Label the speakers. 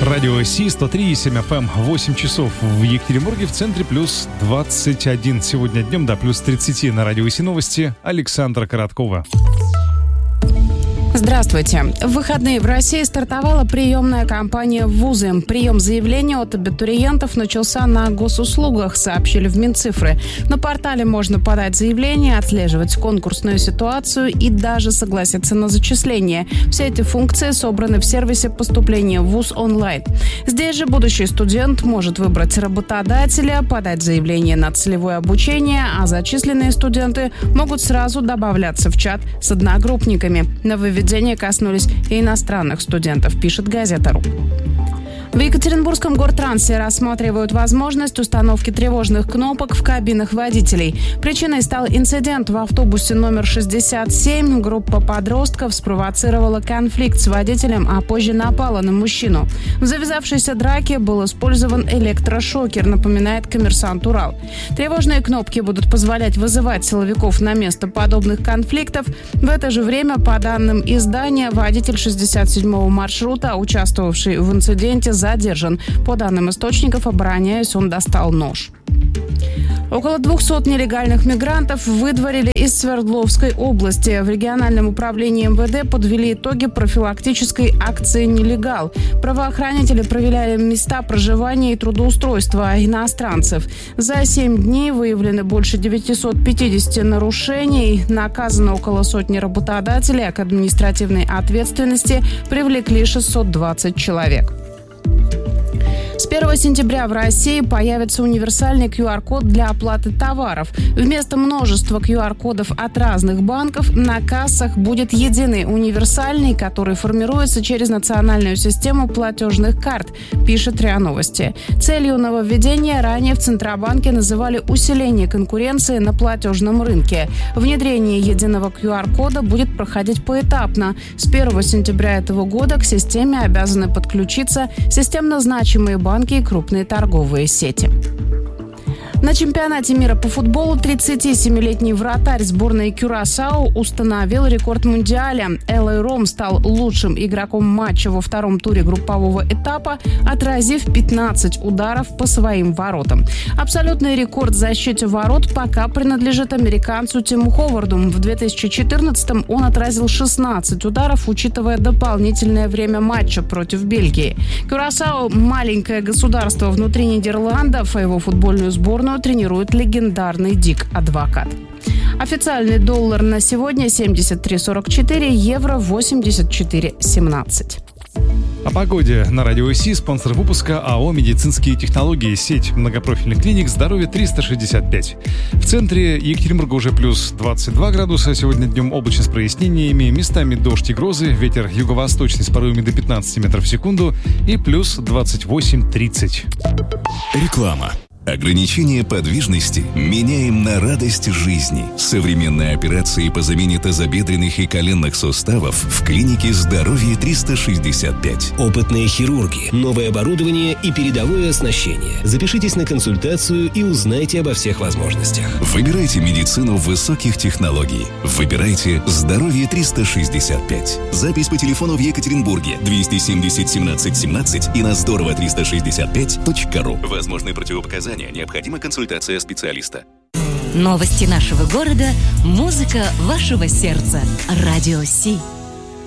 Speaker 1: Радио Си 103,7 FM, 8 часов в Екатеринбурге, в центре плюс 21. Сегодня днем до плюс 30 на Радио Си новости. Александра Короткова.
Speaker 2: Здравствуйте. В выходные в России стартовала приемная кампания в вузы. Прием заявлений от абитуриентов начался на госуслугах, сообщили в Минцифры. На портале можно подать заявление, отслеживать конкурсную ситуацию и даже согласиться на зачисление. Все эти функции собраны в сервисе поступления в вуз онлайн. Здесь же будущий студент может выбрать работодателя, подать заявление на целевое обучение, а зачисленные студенты могут сразу добавляться в чат с одногруппниками. Нововведения коснулись и иностранных студентов, пишет газета.ру. В Екатеринбургском Гортрансе рассматривают возможность установки тревожных кнопок в кабинах водителей. Причиной стал инцидент в автобусе номер 67. Группа подростков спровоцировала конфликт с водителем, а позже напала на мужчину. В завязавшейся драке был использован электрошокер, напоминает «Коммерсант Урал». Тревожные кнопки будут позволять вызывать силовиков на место подобных конфликтов. В это же время, по данным издания, водитель 67-го маршрута, участвовавший в инциденте, задержан. По данным источников, обороняясь, он достал нож. Около 200 нелегальных мигрантов выдворили из Свердловской области. В региональном управлении МВД подвели итоги профилактической акции «Нелегал». Правоохранители проверяли места проживания и трудоустройства иностранцев. За 7 дней выявлены больше 950 нарушений. Наказано около сотни работодателей, а к административной ответственности привлекли 620 человек. С 1 сентября в России появится универсальный QR-код для оплаты товаров. Вместо множества QR-кодов от разных банков на кассах будет единый универсальный, который формируется через национальную систему платежных карт, пишет РИА Новости. Целью нововведения ранее в Центробанке называли усиление конкуренции на платежном рынке. Внедрение единого QR-кода будет проходить поэтапно. С 1 сентября этого года к системе обязаны подключиться системно значимые банки и крупные торговые сети. На чемпионате мира по футболу 37-летний вратарь сборной Кюрасао установил рекорд Мундиаля. Элой Ром стал лучшим игроком матча во втором туре группового этапа, отразив 15 ударов по своим воротам. Абсолютный рекорд в защите ворот пока принадлежит американцу Тиму Ховарду. В 2014-м он отразил 16 ударов, учитывая дополнительное время матча против Бельгии. Кюрасао – маленькое государство внутри Нидерландов, а его футбольную сборную тренирует легендарный Дик Адвокат. Официальный доллар на сегодня 73.44, евро 84.17.
Speaker 1: О погоде на Радио Си. Спонсор выпуска АО «Медицинские технологии». Сеть многопрофильных клиник «Здоровье 365». В центре Екатеринбурга уже плюс 22 градуса. Сегодня днем облачно с прояснениями. Местами дождь и грозы. Ветер юго-восточный с порывами до 15 метров в секунду. И плюс 28-30.
Speaker 3: Реклама. Ограничение подвижности меняем на радость жизни. Современные операции по замене тазобедренных и коленных суставов в клинике «Здоровье 365».
Speaker 4: Опытные хирурги, новое оборудование и передовое оснащение. Запишитесь на консультацию и узнайте обо всех возможностях.
Speaker 3: Выбирайте медицину высоких технологий. Выбирайте «Здоровье 365». Запись по телефону в Екатеринбурге 270 17 17 и на здорово365.ру. Возможны противопоказания. Необходима консультация специалиста.
Speaker 5: Новости нашего города, музыка вашего сердца. Радио Си.